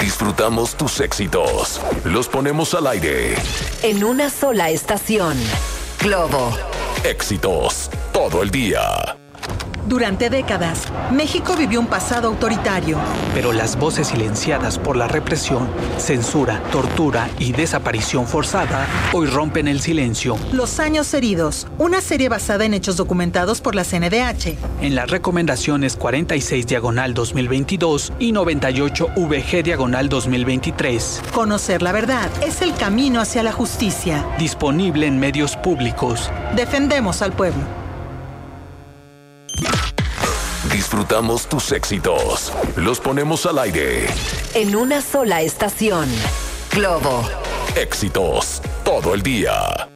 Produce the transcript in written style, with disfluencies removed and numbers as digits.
Disfrutamos tus éxitos. Los ponemos al aire. En una sola estación. Globo. Éxitos todo el día. Durante décadas, México vivió un pasado autoritario. Pero las voces silenciadas por la represión, censura, tortura y desaparición forzada hoy rompen el silencio. Los años heridos, una serie basada en hechos documentados por la CNDH. En las recomendaciones 46/2022 y 98/VG/2023. Conocer la verdad es el camino hacia la justicia. Disponible en medios públicos. Defendemos al pueblo. Disfrutamos tus éxitos. Los ponemos al aire. En una sola estación. Globo. Éxitos todo el día.